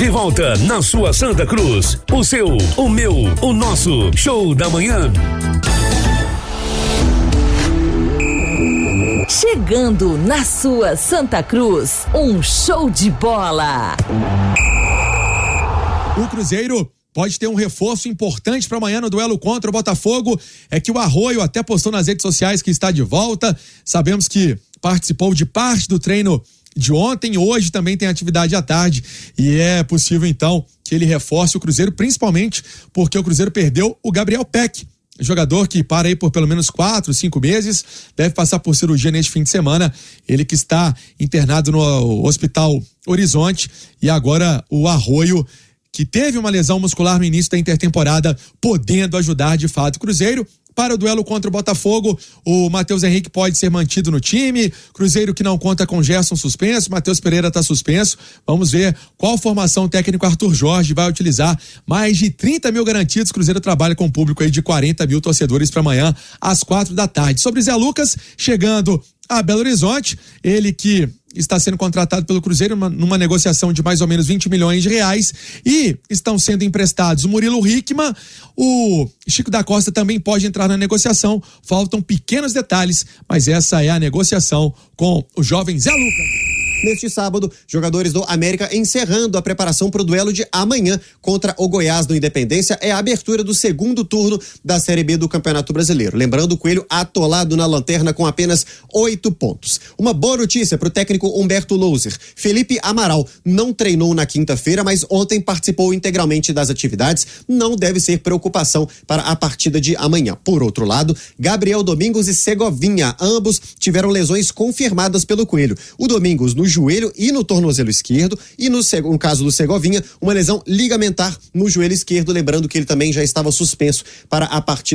De volta na sua Santa Cruz. O seu, o meu, o nosso Show da Manhã. Chegando na sua Santa Cruz, um show de bola. O Cruzeiro pode ter um reforço importante para amanhã no duelo contra o Botafogo. É que o Arroio até postou nas redes sociais que está de volta. Sabemos que participou de parte do treino de ontem, hoje também tem atividade à tarde e é possível então que ele reforce o Cruzeiro, principalmente porque o Cruzeiro perdeu o Gabriel Peck, jogador que para aí por pelo menos 4, 5 meses, deve passar por cirurgia neste fim de semana, ele que está internado no Hospital Horizonte, e agora o Arroio, que teve uma lesão muscular no início da intertemporada, podendo ajudar de fato o Cruzeiro. Para o duelo contra o Botafogo, o Matheus Henrique pode ser mantido no time. Cruzeiro que não conta com Gerson suspenso, Matheus Pereira está suspenso. Vamos ver qual formação o técnico Arthur Jorge vai utilizar. Mais de 30 mil garantidos. Cruzeiro trabalha com um público aí de 40 mil torcedores para amanhã às 4 da tarde. Sobre Zé Lucas, chegando a Belo Horizonte, ele que está sendo contratado pelo Cruzeiro numa negociação de mais ou menos 20 milhões de reais, e estão sendo emprestados o Murilo Hickman, o Chico da Costa também pode entrar na negociação, faltam pequenos detalhes, mas essa é a negociação com o jovem Zé Lucas. Neste sábado, jogadores do América encerrando a preparação para o duelo de amanhã contra o Goiás do Independência. É a abertura do segundo turno da Série B do Campeonato Brasileiro. Lembrando, o Coelho atolado na lanterna com apenas 8 pontos. Uma boa notícia para o técnico Humberto Louser. Felipe Amaral não treinou na quinta-feira, mas ontem participou integralmente das atividades. Não deve ser preocupação para a partida de amanhã. Por outro lado, Gabriel Domingos e Segovinha, ambos tiveram lesões confirmadas pelo Coelho. O Domingos no joelho e no tornozelo esquerdo, e no caso do Segovinha, uma lesão ligamentar no joelho esquerdo, lembrando que ele também já estava suspenso para a partida